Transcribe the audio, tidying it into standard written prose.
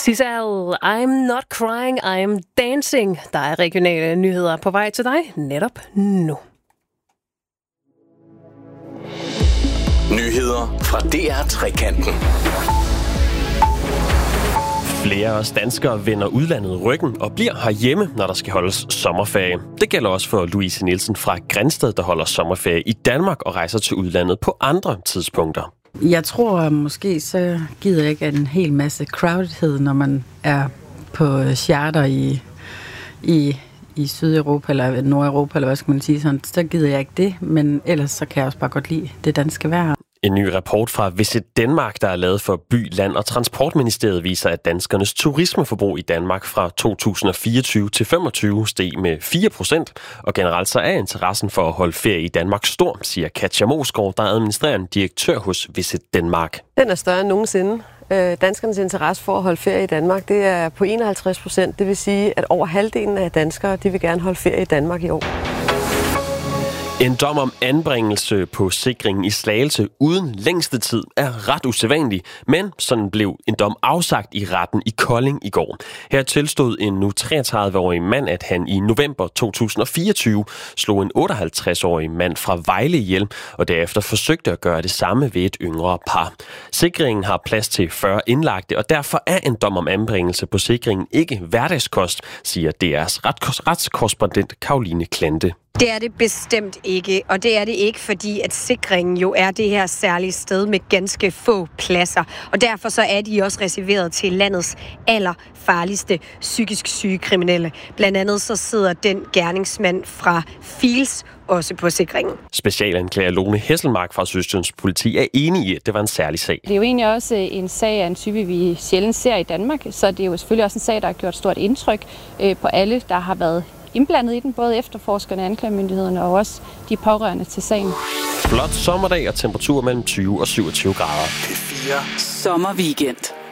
Sissel, I'm not crying, I'm dancing. Der er regionale nyheder på vej til dig netop nu. Nyheder fra DR Trekanten. Flere af os danskere vender udlandet ryggen og bliver herhjemme, når der skal holdes sommerferie. Det gælder også for Louise Nielsen fra Grindsted, der holder sommerferie i Danmark og rejser til udlandet på andre tidspunkter. Jeg tror måske, så gider jeg ikke en hel masse crowdedhed, når man er på charter i Sydeuropa eller Nordeuropa, eller hvad skal man sige sådan. Så gider jeg ikke det, men ellers så kan jeg også bare godt lide det danske vejr. En ny rapport fra Visit Denmark, der er lavet for By, Land og Transportministeriet, viser, at danskernes turismeforbrug i Danmark fra 2024 til 2025 steg med 4%, og generelt så er interessen for at holde ferie i Danmark stor, siger Katja Mosgaard, der er administrerende direktør hos Visit Denmark. Den er større end nogensinde. Danskernes interesse for at holde ferie i Danmark, det er på 51%. Det vil sige, at over halvdelen af danskere, de vil gerne holde ferie i Danmark i år. En dom om anbringelse på sikringen i Slagelse uden længste tid er ret usædvanlig, men sådan blev en dom afsagt i retten i Kolding i går. Her tilstod en nu 33-årig mand, at han i november 2024 slog en 58-årig mand fra Vejle ihjel, og derefter forsøgte at gøre det samme ved et yngre par. Sikringen har plads til 40 indlagte, og derfor er en dom om anbringelse på sikringen ikke hverdagskost, siger DR's retskorrespondent Karoline Klante. Det er det bestemt ikke, og det er det ikke, fordi at sikringen jo er det her særlige sted med ganske få pladser. Og derfor så er de også reserveret til landets allerfarligste psykisk syge kriminelle. Blandt andet så sidder den gerningsmand fra Fils også på sikringen. Specialanklager Lone Hesselmark fra Sydøstjyllands Politi er enig i, at det var en særlig sag. Det er jo egentlig også en sag af en type, vi sjældent ser i Danmark, så det er jo selvfølgelig også en sag, der har gjort stort indtryk på alle, der har været indblandet i den, både efterforskerne, anklagemyndighederne og også de pårørende til sagen. Flot sommerdag og temperatur mellem 20 og 27 grader. P4 Sommerweekend.